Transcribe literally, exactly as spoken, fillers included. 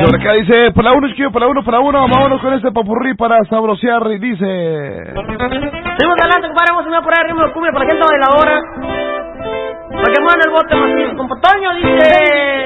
Sobre acá dice, por la uno, chiquillo, por la uno, por la uno, vámonos con este papurrí para sabrosear y dice... Seguimos adelante, compadre, vamos a ir por ahí ritmo de cumbia para la gente de la hora. Para que muevan el bote, Martín. Con Toño dice...